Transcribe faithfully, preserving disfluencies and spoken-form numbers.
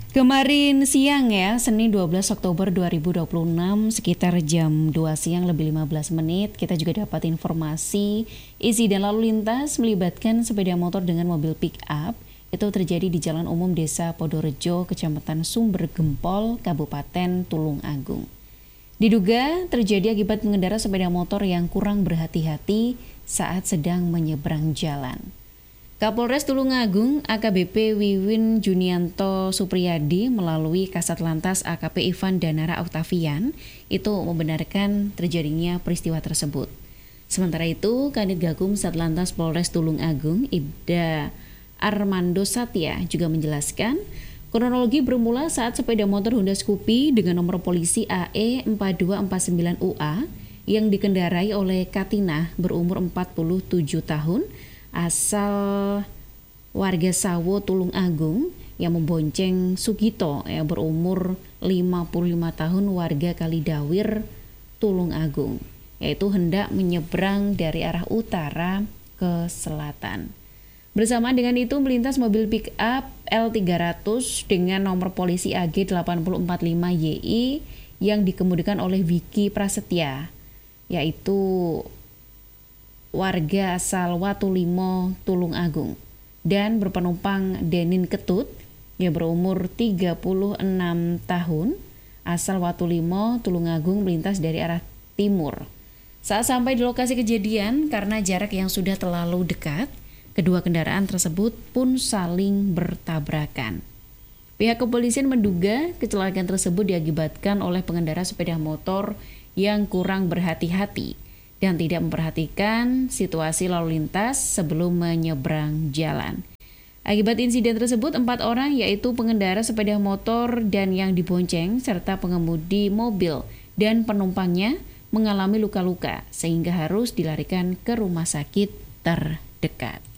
Kemarin siang ya, Senin dua belas Oktober dua ribu dua puluh enam, sekitar jam dua siang lebih lima belas menit, kita juga dapat informasi insiden lalu lintas melibatkan sepeda motor dengan mobil pick-up. Itu terjadi di Jalan Umum Desa Podorejo, Kecamatan Sumber Gempol, Kabupaten Tulung Agung. Diduga terjadi akibat pengendara sepeda motor yang kurang berhati-hati saat sedang menyeberang jalan. Kapolres Tulung Agung A K B P Wiwin Junianto Supriyadi melalui Kasat Lantas A K P Ivan Danara Octavian itu membenarkan terjadinya peristiwa tersebut. Sementara itu, Kanit Gakum Satlantas Polres Tulung Agung Ibda Armando Satya juga menjelaskan kronologi bermula saat sepeda motor Honda Scoopy dengan nomor polisi A E empat dua empat sembilan U A yang dikendarai oleh Katina berumur empat puluh tujuh tahun asal warga Sawo Tulung Agung yang membonceng Sugito yang berumur lima puluh lima tahun warga Kalidawir Tulung Agung, yaitu hendak menyeberang dari arah utara ke selatan. Bersamaan dengan itu melintas mobil pick-up L tiga ratus dengan nomor polisi A G delapan empat lima Y I yang dikemudikan oleh Vicky Prasetya, yaitu warga asal Watulimo, Tulung Agung, dan berpenumpang Denin Ketut yang berumur tiga puluh enam tahun asal Watulimo, Tulung Agung melintas dari arah timur. Saat sampai di lokasi kejadian, karena jarak yang sudah terlalu dekat, kedua kendaraan tersebut pun saling bertabrakan. Pihak kepolisian menduga kecelakaan tersebut diakibatkan oleh pengendara sepeda motor yang kurang berhati-hati dan tidak memperhatikan situasi lalu lintas sebelum menyeberang jalan. Akibat insiden tersebut, empat orang yaitu pengendara sepeda motor dan yang dibonceng serta pengemudi mobil dan penumpangnya mengalami luka-luka sehingga harus dilarikan ke rumah sakit terdekat.